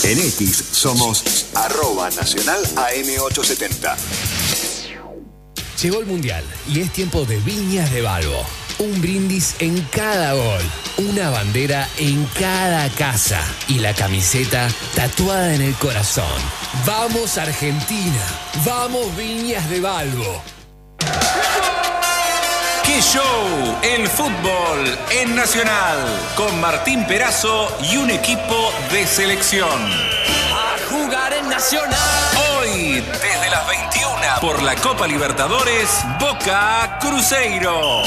En X somos @Nacional AM870. Llegó el Mundial y es tiempo de Viñas de Balbo. Un brindis en cada gol, una bandera en cada casa y la camiseta tatuada en el corazón. ¡Vamos Argentina! ¡Vamos Viñas de Balbo! ¡Qué show! El fútbol en Nacional, con Martín Perazo y un equipo de selección. ¡A jugar en Nacional! Hoy, desde las 21, por la Copa Libertadores, Boca Cruzeiro.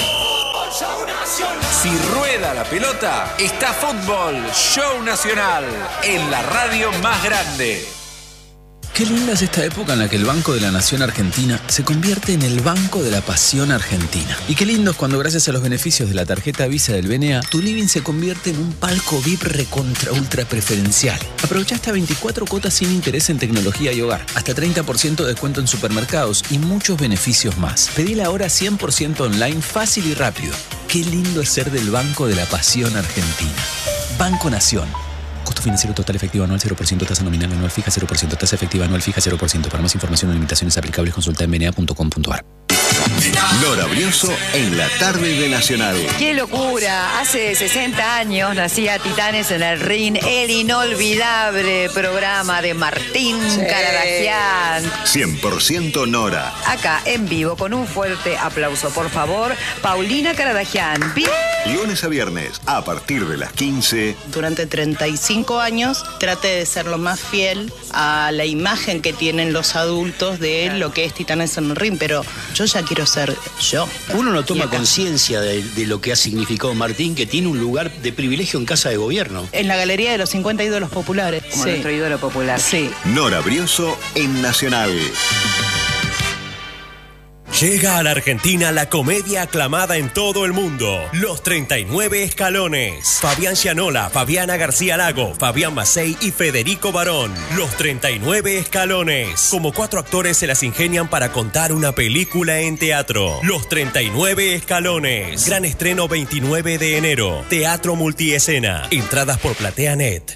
Si rueda la pelota, está Fútbol Show Nacional, en la radio más grande. Qué linda es esta época en la que el Banco de la Nación Argentina se convierte en el Banco de la Pasión Argentina. Y qué lindo es cuando, gracias a los beneficios de la tarjeta Visa del BNA, tu living se convierte en un palco VIP recontra ultra preferencial. Aprovecha hasta 24 cuotas sin interés en tecnología y hogar, hasta 30% de descuento en supermercados y muchos beneficios más. Pedila ahora 100% online, fácil y rápido. Qué lindo es ser del Banco de la Pasión Argentina. Banco Nación. Costo financiero total efectivo anual 0%, tasa nominal anual fija 0%, tasa efectiva anual fija 0%. Para más información o limitaciones aplicables, consulta en bna.com.ar. Nora Brioso en la tarde de Nacional. ¡Qué locura! Hace 60 años nacía Titanes en el Ring, el inolvidable programa de Martín Caradagian. 100% Nora. Acá, en vivo, con un fuerte aplauso, por favor, Paulina Caradagian. Lunes a viernes, a partir de las 15. Durante 35 años traté de ser lo más fiel a la imagen que tienen los adultos de lo que es Titanes en el Ring, pero yo ya quiero ser yo. Uno no toma conciencia de lo que ha significado Martín, que tiene un lugar de privilegio en Casa de Gobierno. En la galería de los 50 ídolos populares. Como nuestro ídolo popular. Sí. Nora Brioso en Nacional. Llega a la Argentina la comedia aclamada en todo el mundo, Los 39 Escalones. Fabián Gianola, Fabiana García Lago, Fabián Macei y Federico Barón. Los 39 Escalones. Como 4 actores se las ingenian para contar una película en teatro. Los 39 Escalones. Gran estreno 29 de enero. Teatro multiescena. Entradas por PlateaNet.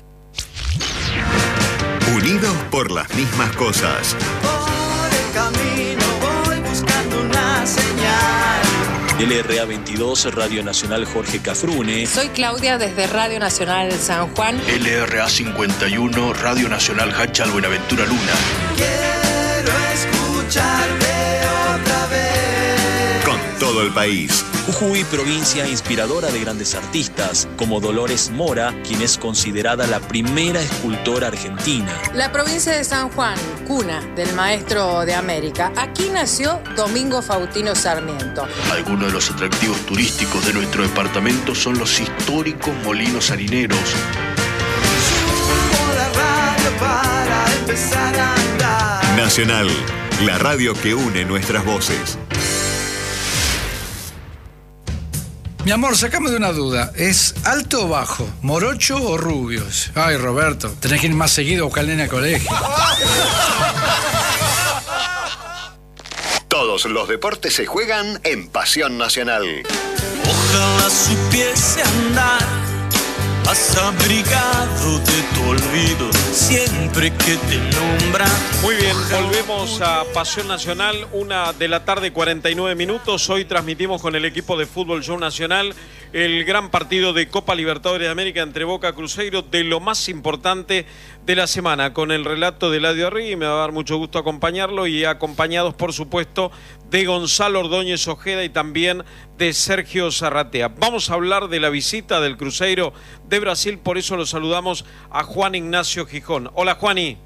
Unidos por las mismas cosas. LRA 22, Radio Nacional Jorge Cafrune. Soy Claudia desde Radio Nacional San Juan. LRA 51, Radio Nacional Hachal Buenaventura Luna. Quiero escucharte otra vez. Con todo el país. Jujuy, provincia inspiradora de grandes artistas, como Dolores Mora, quien es considerada la primera escultora argentina. La provincia de San Juan, cuna del maestro de América. Aquí nació Domingo Faustino Sarmiento. Algunos de los atractivos turísticos de nuestro departamento son los históricos molinos harineros. Subo la radio para empezar a andar. Nacional, la radio que une nuestras voces. Mi amor, sacame de una duda. ¿Es alto o bajo? ¿Morocho o rubios? Ay, Roberto, tenés que ir más seguido a buscar al nene al colegio. Todos los deportes se juegan en Pasión Nacional. Ojalá supiese andar, has abrigado de tu olvido siempre que te nombra. Muy bien, volvemos a Pasión Nacional, 1:49 p.m. Hoy transmitimos con el equipo de Fútbol Show Nacional el gran partido de Copa Libertadores de América entre Boca y Cruzeiro, de lo más importante de la semana, con el relato de Eladio Arregui. Me va a dar mucho gusto acompañarlo, y acompañados, por supuesto, de Gonzalo Ordóñez Ojeda y también de Sergio Zarratea. Vamos a hablar de la visita del Cruzeiro de Brasil, por eso lo saludamos a Juan Ignacio Gijón. Hola, Juani.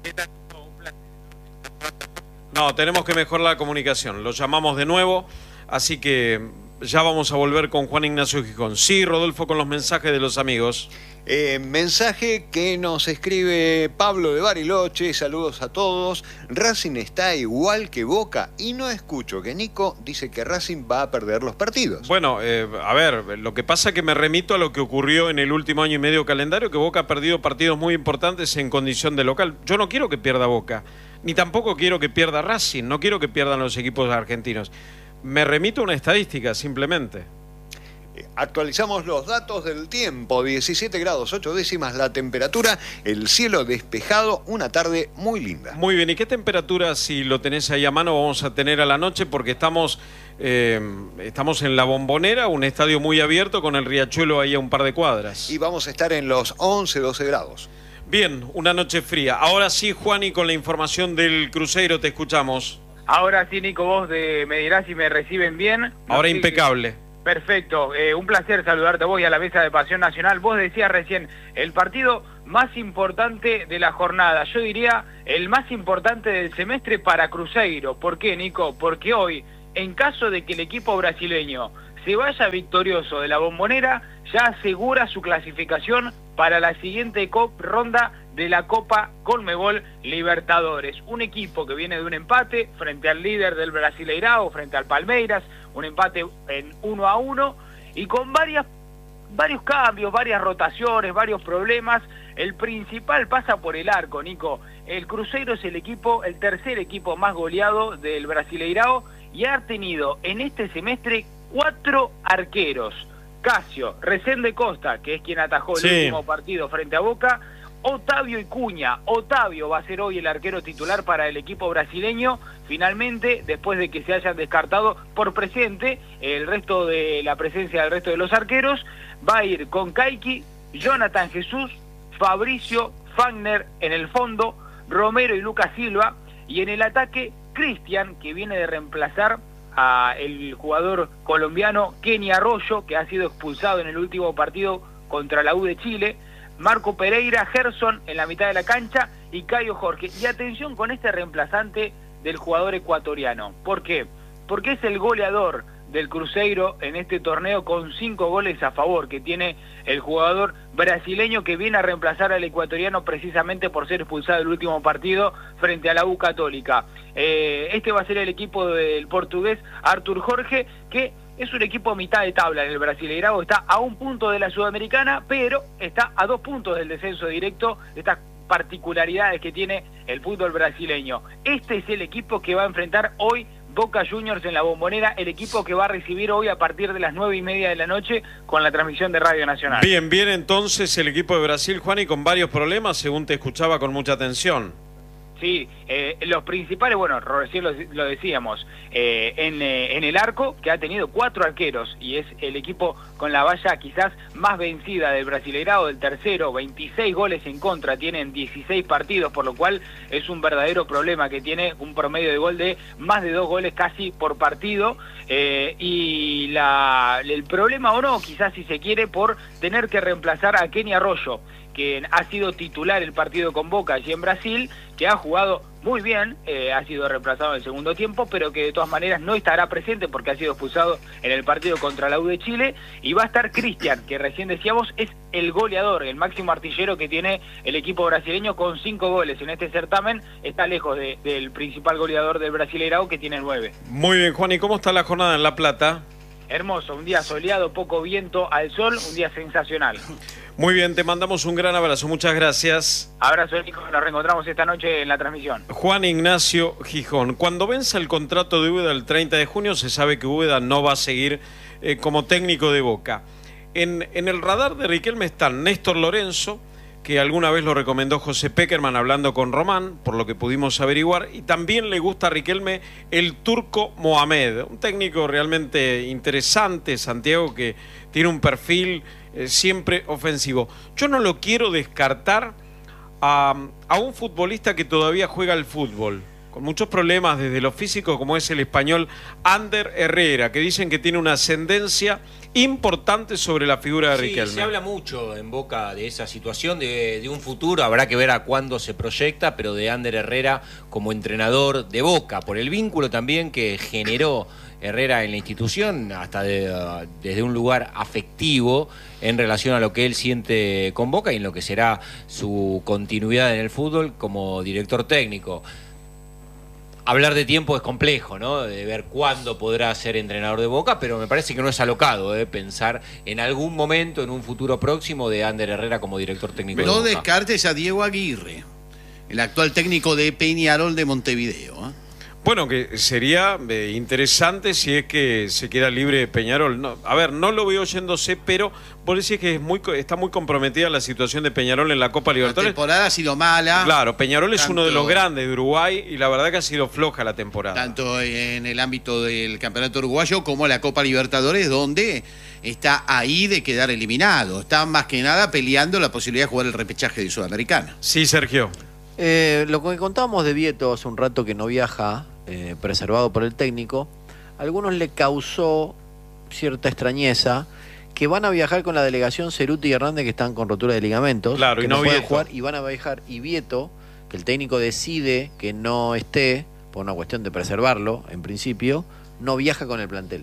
No, tenemos que mejorar la comunicación. Lo llamamos de nuevo, así que ya vamos a volver con Juan Ignacio Gijón. Sí, Rodolfo, con los mensajes de los amigos. Mensaje que nos escribe Pablo de Bariloche. Saludos a todos. Racing está igual que Boca y no escucho que Nico dice que Racing va a perder los partidos. Bueno, a ver, lo que pasa es que me remito a lo que ocurrió en el último año y medio calendario, que Boca ha perdido partidos muy importantes en condición de local. Yo no quiero que pierda Boca, ni tampoco quiero que pierda Racing, no quiero que pierdan los equipos argentinos. Me remito a una estadística, simplemente. Actualizamos los datos del tiempo, 17 grados 8 décimas la temperatura, el cielo despejado, una tarde muy linda. Muy bien, ¿y qué temperatura, si lo tenés ahí a mano, vamos a tener a la noche? Porque estamos en La Bombonera, un estadio muy abierto con el riachuelo ahí a un par de cuadras. Y vamos a estar en los 11, 12 grados. Bien, una noche fría. Ahora sí, Juani, con la información del Cruzeiro te escuchamos. Ahora sí, Nico, vos me dirás si me reciben bien. Ahora impecable. Perfecto, un placer saludarte a vos y a la mesa de Pasión Nacional. Vos decías recién, el partido más importante de la jornada, yo diría el más importante del semestre para Cruzeiro. ¿Por qué, Nico? Porque hoy, en caso de que el equipo brasileño se vaya victorioso de La Bombonera, ya asegura su clasificación para la siguiente ronda de la Copa Conmebol Libertadores. Un equipo que viene de un empate frente al líder del Brasileirao, frente al Palmeiras, un empate en 1-1 y con varios cambios, varias rotaciones, varios problemas. El principal pasa por el arco, Nico. El Cruzeiro es el tercer equipo más goleado del Brasileirao y ha tenido en este semestre 4 arqueros. Casio, Resende Costa, que es quien atajó el último partido frente a Boca, Otavio y Cunha. Otavio va a ser hoy el arquero titular para el equipo brasileño, finalmente, después de que se hayan descartado por presente el resto de la presencia del resto de los arqueros. Va a ir con Caiki, Jonathan Jesús, Fabricio, Fagner en el fondo, Romero y Lucas Silva, y en el ataque Cristian, que viene de reemplazar a el jugador colombiano Kenny Arroyo, que ha sido expulsado en el último partido contra la U de Chile, Marco Pereira, Gerson en la mitad de la cancha y Caio Jorge. Y atención con este reemplazante del jugador ecuatoriano. ¿Por qué? Porque es el goleador del Cruzeiro en este torneo con 5 goles a favor que tiene el jugador brasileño que viene a reemplazar al ecuatoriano precisamente por ser expulsado el último partido frente a la U Católica. Este va a ser el equipo del portugués Arthur Jorge, que es un equipo a mitad de tabla en el Brasileirao, está a 1 punto de la Sudamericana, pero está a 2 puntos del descenso directo, estas particularidades que tiene el fútbol brasileño. Este es el equipo que va a enfrentar hoy Boca Juniors en La Bombonera, el equipo que va a recibir hoy a partir de las 9:30 de la noche con la transmisión de Radio Nacional. Bien, entonces el equipo de Brasil, Juan, y con varios problemas, según te escuchaba con mucha atención. Sí, los principales, bueno, recién lo decíamos, en el arco, que ha tenido 4 arqueros, y es el equipo con la valla quizás más vencida del Brasileirao, del tercero, 26 goles en contra, tienen 16 partidos, por lo cual es un verdadero problema que tiene un promedio de gol de más de 2 goles casi por partido, y el problema o no, quizás si se quiere, por tener que reemplazar a Kenny Arroyo, que ha sido titular el partido con Boca allí en Brasil, que ha jugado muy bien, ha sido reemplazado en el segundo tiempo, pero que de todas maneras no estará presente porque ha sido expulsado en el partido contra la U de Chile, y va a estar Cristian, que recién decíamos es el goleador, el máximo artillero que tiene el equipo brasileño con 5 goles en este certamen, está lejos del principal goleador del Brasileirao que tiene 9. Muy bien, Juan, ¿y cómo está la jornada en La Plata? Hermoso, un día soleado, poco viento al sol, un día sensacional. Muy bien, te mandamos un gran abrazo, muchas gracias. Abrazo, Nico, nos reencontramos esta noche en la transmisión. Juan Ignacio Gijón, cuando venza el contrato de Úbeda el 30 de junio, se sabe que Úbeda no va a seguir como técnico de Boca. En el radar de Riquelme están Néstor Lorenzo, que alguna vez lo recomendó José Peckerman hablando con Román, por lo que pudimos averiguar, y también le gusta a Riquelme el turco Mohamed, un técnico realmente interesante, Santiago, que tiene un perfil siempre ofensivo. Yo no lo quiero descartar a un futbolista que todavía juega al fútbol, con muchos problemas desde lo físico, como es el español Ander Herrera, que dicen que tiene una ascendencia importante sobre la figura de Riquelme. Se habla mucho en Boca de esa situación, de un futuro, habrá que ver a cuándo se proyecta, pero de Ander Herrera como entrenador de Boca, por el vínculo también que generó Herrera en la institución, hasta desde un lugar afectivo en relación a lo que él siente con Boca y en lo que será su continuidad en el fútbol como director técnico. Hablar de tiempo es complejo, ¿no? De ver cuándo podrá ser entrenador de Boca, pero me parece que no es alocado pensar en algún momento, en un futuro próximo, de Ander Herrera como director técnico de Boca. No descartes a Diego Aguirre, el actual técnico de Peñarol de Montevideo. Bueno, que sería interesante si es que se queda libre de Peñarol. No, a ver, no lo veo yéndose, pero vos decís que está muy comprometida la situación de Peñarol en la Copa Libertadores. La temporada ha sido mala. Claro, Peñarol es uno de los grandes de Uruguay y la verdad que ha sido floja la temporada. Tanto en el ámbito del campeonato uruguayo como la Copa Libertadores, donde está ahí de quedar eliminado. Está más que nada peleando la posibilidad de jugar el repechaje de Sudamericana. Sí, Sergio. Lo que contábamos de Vieto hace un rato que no viaja, preservado por el técnico, a algunos le causó cierta extrañeza que van a viajar con la delegación Ceruti y Hernández, que están con rotura de ligamentos, claro, que y no pueden Vieto. jugar, y van a viajar, y Vieto, que el técnico decide que no esté, por una cuestión de preservarlo, en principio, no viaja con el plantel.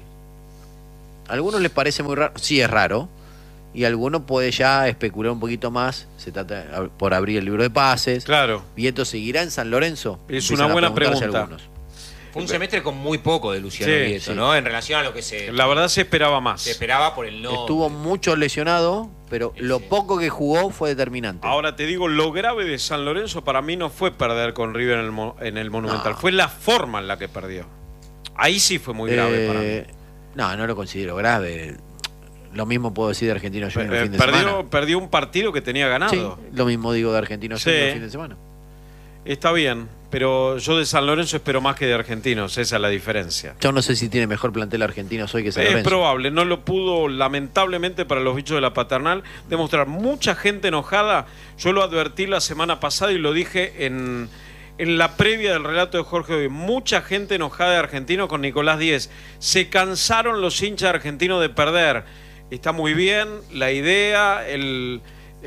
A algunos les parece muy raro, sí es raro, y alguno puede ya especular un poquito más. Se trata por abrir el libro de pases. Claro. ¿Vieto seguirá en San Lorenzo? Es una buena pregunta. Fue un semestre con muy poco de Luciano Vieto, ¿no? En relación a lo que se... La verdad se esperaba más. Se esperaba por el no. Estuvo mucho lesionado, pero lo poco que jugó fue determinante. Ahora te digo, lo grave de San Lorenzo para mí no fue perder con River en el Monumental, fue la forma en la que perdió. Ahí sí fue muy grave para mí. No lo considero grave. Lo mismo puedo decir de Argentinos Juniors el fin de semana. Perdió un partido que tenía ganado. Sí, lo mismo digo de Argentinos Juniors el fin de semana. Está bien, pero yo de San Lorenzo espero más que de Argentinos, esa es la diferencia. Yo no sé si tiene mejor plantel Argentinos hoy que San Lorenzo. Es probable, no lo pudo, lamentablemente para los bichos de la paternal, demostrar. Mucha gente enojada, yo lo advertí la semana pasada y lo dije en la previa del relato de Jorge hoy. Mucha gente enojada de Argentinos con Nicolás Díez. Se cansaron los hinchas argentinos de perder. Está muy bien la idea, el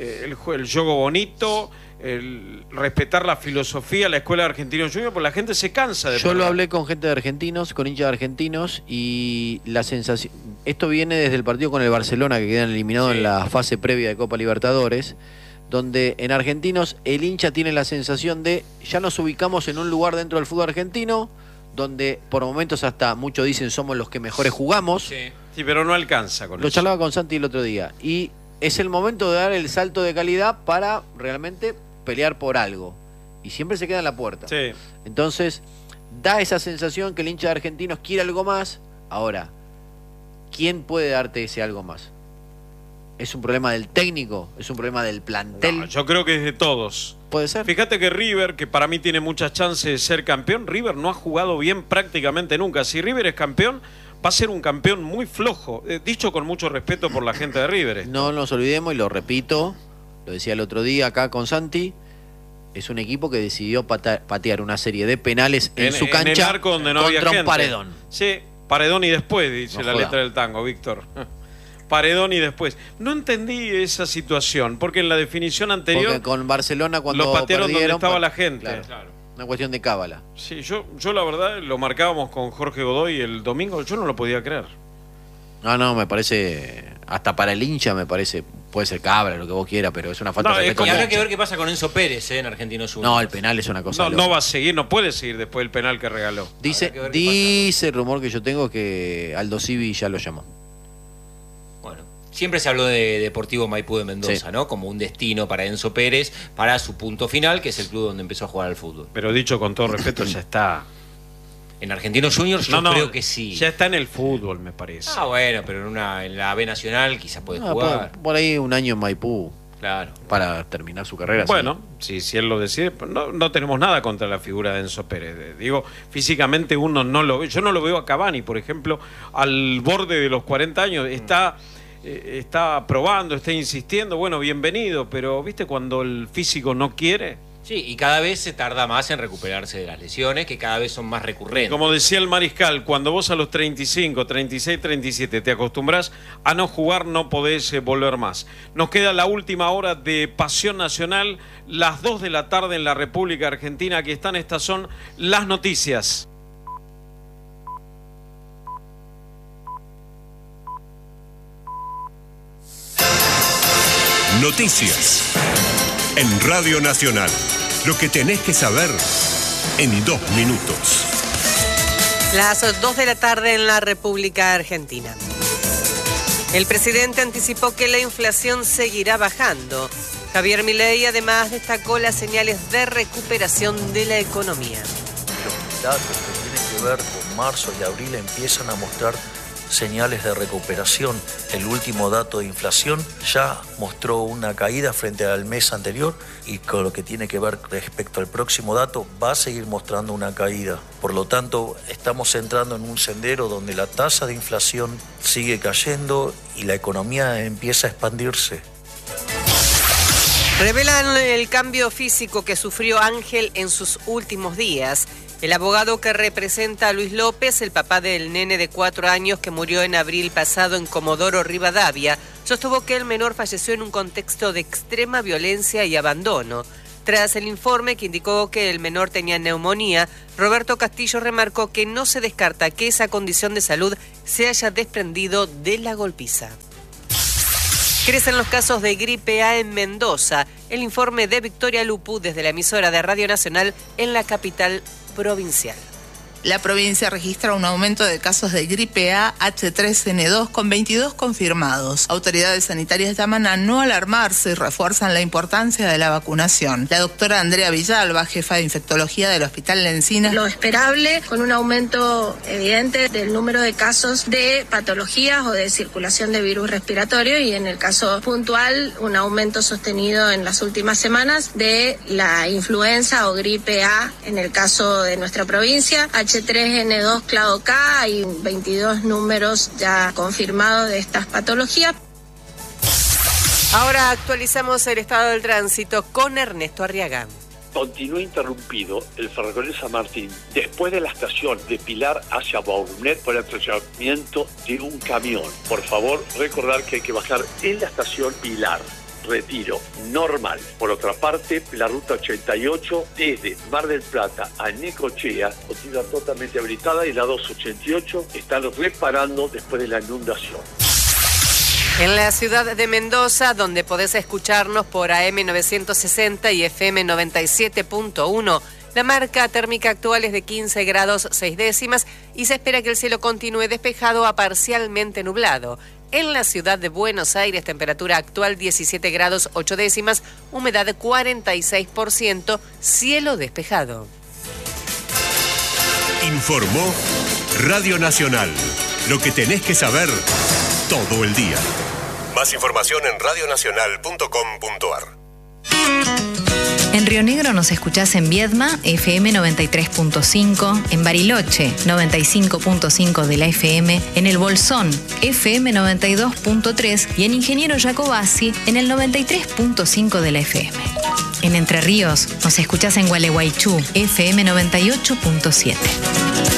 juego bonito, el respetar la filosofía, la escuela de Argentinos Juniors, porque la gente se cansa de Yo lo hablé con gente de Argentinos, con hinchas de Argentinos, y la sensación... Esto viene desde el partido con el Barcelona, que quedan eliminados en la fase previa de Copa Libertadores, donde en Argentinos el hincha tiene la sensación de ya nos ubicamos en un lugar dentro del fútbol argentino, donde por momentos hasta muchos dicen somos los que mejores jugamos. Sí, pero no alcanza con eso. Lo charlaba con Santi el otro día. Y es el momento de dar el salto de calidad para realmente pelear por algo. Y siempre se queda en la puerta. Sí. Entonces, da esa sensación que el hincha de Argentinos quiere algo más. Ahora, ¿quién puede darte ese algo más? ¿Es un problema del técnico? ¿Es un problema del plantel? No, yo creo que es de todos. Puede ser. Fíjate que River, que para mí tiene muchas chances de ser campeón, River no ha jugado bien prácticamente nunca. Si River es campeón, va a ser un campeón muy flojo. Dicho con mucho respeto por la gente de River. No nos olvidemos, y lo repito, lo decía el otro día acá con Santi, es un equipo que decidió patear una serie de penales en su cancha en el arco donde no había contra gente. un paredón. Sí, paredón y después, dice la joda. letra del tango, Víctor. Paredón y después. No entendí esa situación, porque en la definición anterior... Porque con Barcelona cuando lo patearon perdieron, donde estaba la gente. Claro. Una cuestión de cábala. Sí, yo la verdad lo marcábamos con Jorge Godoy el domingo, yo no lo podía creer. No, me parece, hasta para el hincha me parece, puede ser cabra, lo que vos quieras, pero es una falta de respeto. Y habrá que ver qué pasa con Enzo Pérez en Argentinos Juniors. No, el penal es una cosa no va a seguir, no puede seguir después del penal que regaló. Dice el rumor que yo tengo que Aldo Civi ya lo llamó. Bueno, siempre se habló de Deportivo Maipú de Mendoza, ¿no? Como un destino para Enzo Pérez, para su punto final, que es el club donde empezó a jugar al fútbol. Pero dicho con todo respeto, ya está. En Argentinos Juniors yo creo que sí. Ya está en el fútbol, me parece. Bueno, pero en la B Nacional quizás puede jugar. Por ahí un año en Maipú. Claro. Para terminar su carrera. Bueno, si él lo decide, no tenemos nada contra la figura de Enzo Pérez. Digo, físicamente uno no lo ve. Yo no lo veo a Cavani, por ejemplo, al borde de los 40 años. Está probando, está insistiendo. Bueno, bienvenido, pero ¿viste cuando el físico no quiere? Sí, y cada vez se tarda más en recuperarse de las lesiones, que cada vez son más recurrentes. Como decía el Mariscal, cuando vos a los 35, 36, 37 te acostumbrás a no jugar, no podés volver más. Nos queda la última hora de Pasión Nacional, las 2 de la tarde en la República Argentina. Aquí están, estas son las noticias. Noticias en Radio Nacional. Lo que tenés que saber en 2 minutos. Las 2 de la tarde en la República Argentina. El presidente anticipó que la inflación seguirá bajando. Javier Milei además destacó las señales de recuperación de la economía. Los datos que tiene que ver con marzo y abril empiezan a mostrar señales de recuperación. El último dato de inflación ya mostró una caída frente al mes anterior y con lo que tiene que ver respecto al próximo dato va a seguir mostrando una caída. Por lo tanto, estamos entrando en un sendero donde la tasa de inflación sigue cayendo y la economía empieza a expandirse. Revelan el cambio físico que sufrió Ángel en sus últimos días. El abogado que representa a Luis López, el papá del nene de 4 años que murió en abril pasado en Comodoro Rivadavia, sostuvo que el menor falleció en un contexto de extrema violencia y abandono. Tras el informe que indicó que el menor tenía neumonía, Roberto Castillo remarcó que no se descarta que esa condición de salud se haya desprendido de la golpiza. Crecen los casos de gripe A en Mendoza. El informe de Victoria Lupu desde la emisora de Radio Nacional en la capital provincial. La provincia registra un aumento de casos de gripe A H3N2 con 22 confirmados. Autoridades sanitarias llaman a no alarmarse y refuerzan la importancia de la vacunación. La doctora Andrea Villalba, jefa de infectología del Hospital Lencinas. Lo esperable, con un aumento evidente del número de casos de patologías o de circulación de virus respiratorio y en el caso puntual, un aumento sostenido en las últimas semanas de la influenza o gripe A en el caso de nuestra provincia. H3N2 clado K, hay 22 números ya confirmados de estas patologías. Ahora actualizamos el estado del tránsito con Ernesto Arriaga. Continúa interrumpido el ferrocarril San Martín después de la estación de Pilar hacia Baurunet por el atropellamiento de un camión. Por favor, recordar que hay que bajar en la estación Pilar. Retiro normal. Por otra parte, la ruta 88 desde Mar del Plata a Necochea continúa totalmente habilitada y la 288 están reparando después de la inundación. En la ciudad de Mendoza, donde podés escucharnos por AM 960 y FM 97.1, la marca térmica actual es de 15 grados 6 décimas y se espera que el cielo continúe despejado a parcialmente nublado. En la ciudad de Buenos Aires, temperatura actual 17 grados 8 décimas, humedad 46%, cielo despejado. Informó Radio Nacional. Lo que tenés que saber todo el día. Más información en radionacional.com.ar. En Río Negro nos escuchás en Viedma, FM 93.5, en Bariloche, 95.5 de la FM, en El Bolsón, FM 92.3 y en Ingeniero Jacobasi, en el 93.5 de la FM. En Entre Ríos nos escuchás en Gualeguaychú, FM 98.7.